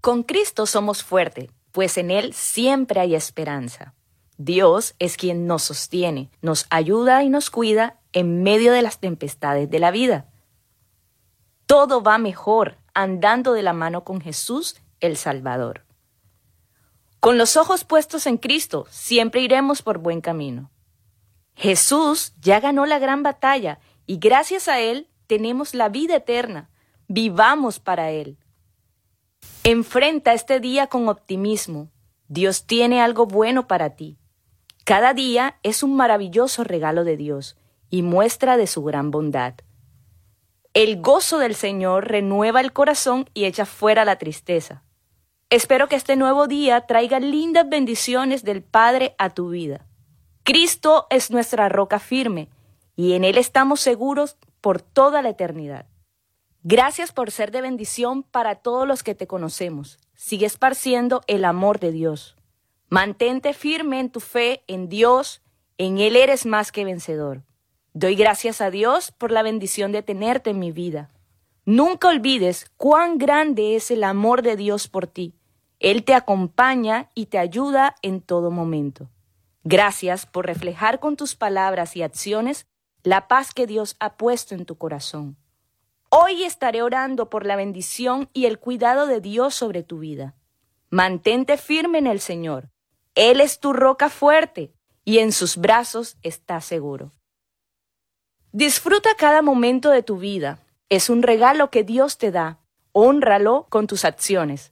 Con Cristo somos fuertes, pues en Él siempre hay esperanza. Dios es quien nos sostiene, nos ayuda y nos cuida en medio de las tempestades de la vida. Todo va mejor andando de la mano con Jesús, el Salvador. Con los ojos puestos en Cristo, siempre iremos por buen camino. Jesús ya ganó la gran batalla y gracias a Él tenemos la vida eterna. Vivamos para Él. Enfrenta este día con optimismo. Dios tiene algo bueno para ti. Cada día es un maravilloso regalo de Dios y muestra de su gran bondad. El gozo del Señor renueva el corazón y echa fuera la tristeza. Espero que este nuevo día traiga lindas bendiciones del Padre a tu vida. Cristo es nuestra roca firme y en Él estamos seguros por toda la eternidad. Gracias por ser de bendición para todos los que te conocemos. Sigue esparciendo el amor de Dios. Mantente firme en tu fe en Dios, en Él eres más que vencedor. Doy gracias a Dios por la bendición de tenerte en mi vida. Nunca olvides cuán grande es el amor de Dios por ti. Él te acompaña y te ayuda en todo momento. Gracias por reflejar con tus palabras y acciones la paz que Dios ha puesto en tu corazón. Hoy estaré orando por la bendición y el cuidado de Dios sobre tu vida. Mantente firme en el Señor. Él es tu roca fuerte y en sus brazos estás seguro. Disfruta cada momento de tu vida. Es un regalo que Dios te da. Hónralo con tus acciones.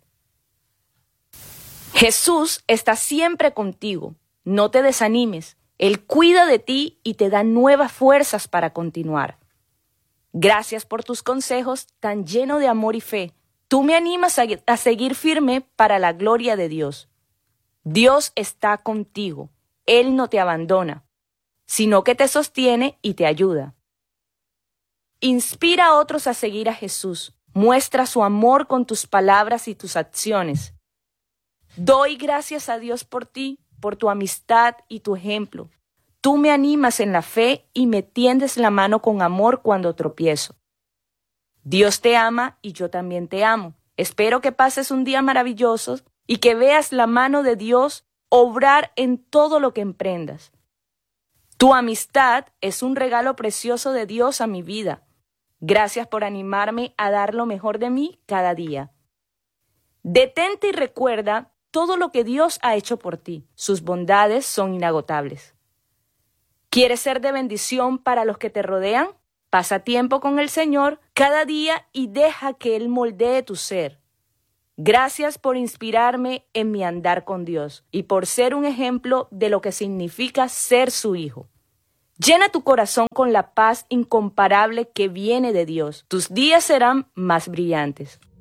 Jesús está siempre contigo. No te desanimes. Él cuida de ti y te da nuevas fuerzas para continuar. Gracias por tus consejos tan llenos de amor y fe. Tú me animas a seguir firme para la gloria de Dios. Dios está contigo. Él no te abandona, sino que te sostiene y te ayuda. Inspira a otros a seguir a Jesús. Muestra su amor con tus palabras y tus acciones. Doy gracias a Dios por ti, por tu amistad y tu ejemplo. Tú me animas en la fe y me tiendes la mano con amor cuando tropiezo. Dios te ama y yo también te amo. Espero que pases un día maravilloso y que veas la mano de Dios obrar en todo lo que emprendas. Tu amistad es un regalo precioso de Dios a mi vida. Gracias por animarme a dar lo mejor de mí cada día. Detente y recuerda todo lo que Dios ha hecho por ti. Sus bondades son inagotables. ¿Quieres ser de bendición para los que te rodean? Pasa tiempo con el Señor cada día y deja que Él moldee tu ser. Gracias por inspirarme en mi andar con Dios y por ser un ejemplo de lo que significa ser su hijo. Llena tu corazón con la paz incomparable que viene de Dios. Tus días serán más brillantes.